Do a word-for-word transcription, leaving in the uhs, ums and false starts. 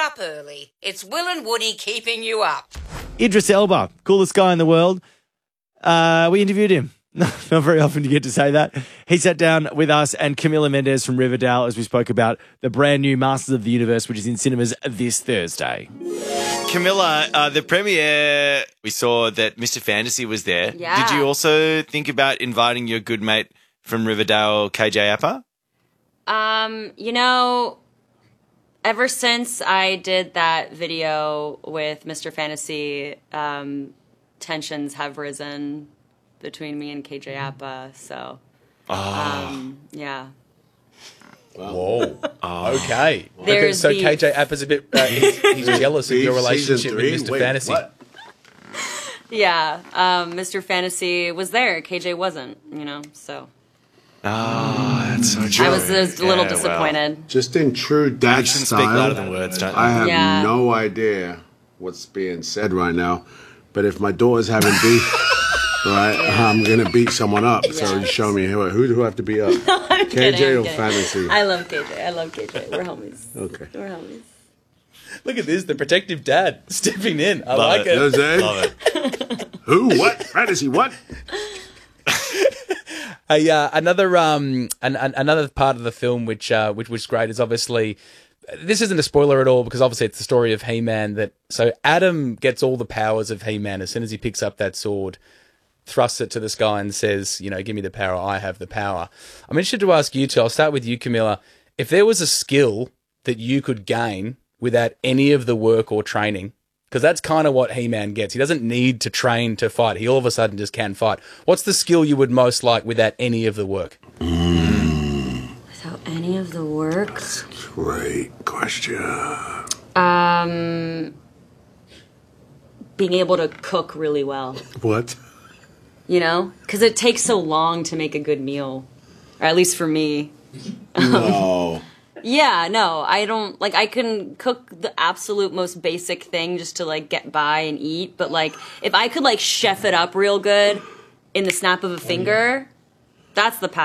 up early. It's Will and Woody keeping you up. Idris Elba, coolest guy in the world. Uh, we interviewed him. Not very often you get to say that. He sat down with us and Camila Mendes from Riverdale as we spoke about the brand new Masters of the Universe, which is in cinemas this Thursday. Camilla, uh, the premiere, we saw that Mister Fantasy was there. Yeah. Did you also think about inviting your good mate from Riverdale, K J Apa? Um, you know, ever since I did that video with Mister Fantasy, um, tensions have risen between me and K J Apa, so, Oh. um, yeah. Whoa. Okay. Okay, There's so the- K J Appa's a bit, uh, he's, he's jealous of your Season relationship with three? Mister Wait, Fantasy. what? Yeah, um, Mister Fantasy was there, K J wasn't, you know, so. Oh, that's so true. I was just a little Yeah, well. disappointed. Just in true dad Actions style. speak louder than words, don't they? I have Yeah. no idea what's being said right now, but if my daughter's having beef, right, I'm gonna beat someone up. So you show me who who do I have to beat up? I'm K J kidding, I'm or kidding. Fantasy? I love K J, I love K J, we're homies. Okay. We're homies. Look at this, the protective dad stepping in. I Love like it. it. Does it? Love it. Who? What? Fantasy? What? A, uh, another um, an, an, another part of the film which uh, which was great is obviously, this isn't a spoiler at all because obviously it's the story of He-Man. That so Adam gets all the powers of He-Man as soon as he picks up that sword, thrusts it to the sky and says, you know, give me the power, I have the power. I'm interested to ask you two. I'll start with you, Camilla. If there was a skill that you could gain without any of the work or training, because that's kind of what He-Man gets. He doesn't need to train to fight. He all of a sudden just can fight. What's the skill you would most like without any of the work? Without any of the work? Great question. Um, being able to cook really well, What? you know? Because it takes so long to make a good meal, or at least for me. No. Yeah, no, I don't, like, I can cook the absolute most basic thing just to, like, get by and eat, but, like, if I could, like, chef it up real good in the snap of a finger, that's the power.